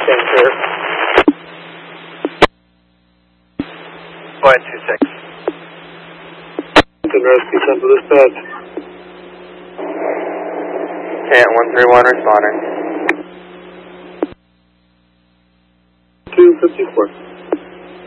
10 clear. Go ahead, 26. Rescue, send to dispatch. Okay, 131 responding. 254.